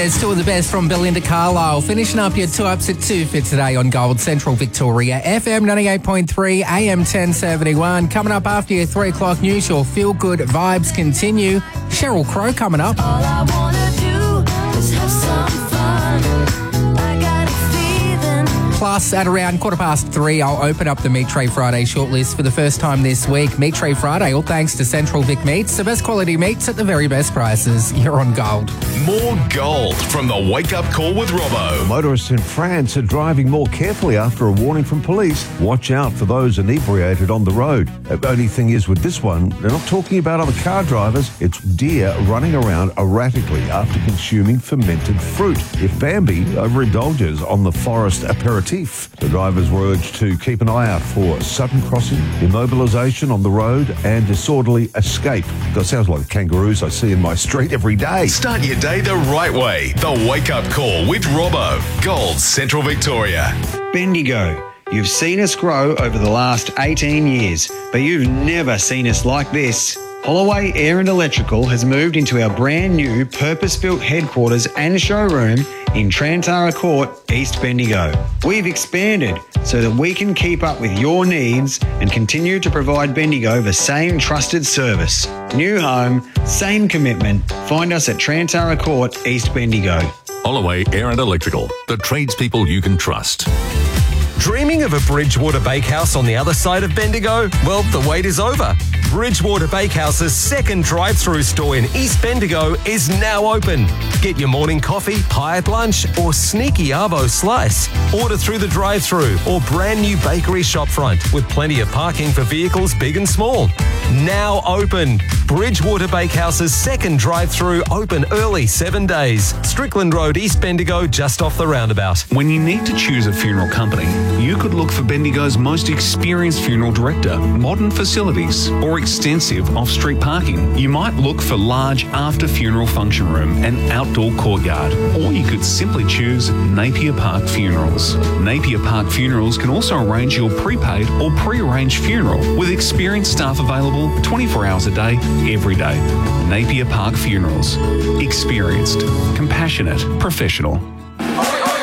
There's two of the best from Belinda Carlisle. Finishing up your 2 Ups at 2 for today on Gold Central Victoria. FM 98.3, AM 1071. Coming up after your 3 o'clock news, your feel-good vibes continue. Sheryl Crow coming up. All I wanna do is have some fun. I got a feeling. Plus, at around 3:15, I'll open up the Meat Tray Friday shortlist for the first time this week. Meat Tray Friday, all thanks to Central Vic Meats. The best quality meats at the very best prices. You're on Gold. More Gold from the Wake Up Call with Robbo. Motorists in France are driving more carefully after a warning from police. Watch out for those inebriated on the road. The only thing is with this one, they're not talking about other car drivers. It's deer running around erratically after consuming fermented fruit. If Bambi overindulges on the forest aperitif, the drivers were urged to keep an eye out for sudden crossing, immobilisation on the road and disorderly escape. That sounds like the kangaroos I see in my street every day. Start your day the right way. The Wake Up Call with Robbo. Gold Central Victoria. Bendigo. You've seen us grow over the last 18 years, but you've never seen us like this. Holloway Air and Electrical has moved into our brand new purpose-built headquarters and showroom in Trantara Court, East Bendigo. We've expanded so that we can keep up with your needs and continue to provide Bendigo the same trusted service. New home, same commitment. Find us at Trantara Court, East Bendigo. Holloway Air and Electrical, the tradespeople you can trust. Dreaming of a Bridgewater Bakehouse on the other side of Bendigo? Well, the wait is over. Bridgewater Bakehouse's second drive-through store in East Bendigo is now open. Get your morning coffee, hired lunch, or sneaky arvo slice. Order through the drive-through or brand new bakery shopfront with plenty of parking for vehicles big and small. Now open. Bridgewater Bakehouse's second drive-through open early 7 days. Strickland Road, East Bendigo, just off the roundabout. When you need to choose a funeral company, you could look for Bendigo's most experienced funeral director, modern facilities, or extensive off-street parking. You might look for large after-funeral function room and outdoor courtyard, or you could simply choose Napier Park Funerals. Napier Park Funerals can also arrange your prepaid or pre-arranged funeral with experienced staff available 24 hours a day, every day. Napier Park Funerals. Experienced, compassionate, professional.